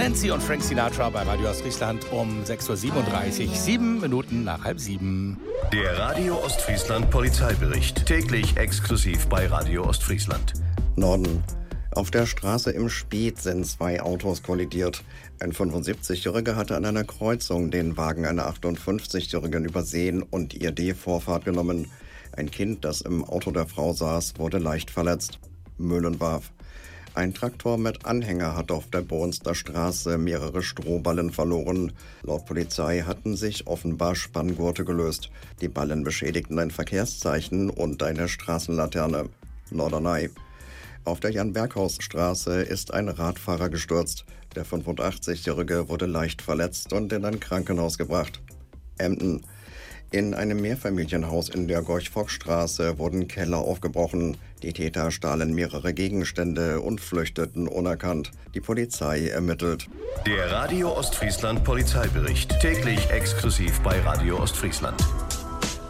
Nancy und Frank Sinatra bei Radio Ostfriesland um 6.37 Uhr, 7 Minuten nach 6:30. Der Radio Ostfriesland Polizeibericht. Täglich exklusiv bei Radio Ostfriesland. Norden. Auf der Straße im Spieth sind 2 Autos kollidiert. Ein 75-Jähriger hatte an einer Kreuzung den Wagen einer 58-Jährigen übersehen und ihr die Vorfahrt genommen. Ein Kind, das im Auto der Frau saß, wurde leicht verletzt. Mühlenwarf. Ein Traktor mit Anhänger hat auf der Bohnster Straße mehrere Strohballen verloren. Laut Polizei hatten sich offenbar Spanngurte gelöst. Die Ballen beschädigten ein Verkehrszeichen und eine Straßenlaterne. Norderney. Auf der Jan-Berghaus-Straße ist ein Radfahrer gestürzt. Der 85-Jährige wurde leicht verletzt und in ein Krankenhaus gebracht. Emden. In einem Mehrfamilienhaus in der Gorch-Fock-Straße wurden Keller aufgebrochen. Die Täter stahlen mehrere Gegenstände und flüchteten unerkannt. Die Polizei ermittelt. Der Radio Ostfriesland Polizeibericht. Täglich exklusiv bei Radio Ostfriesland.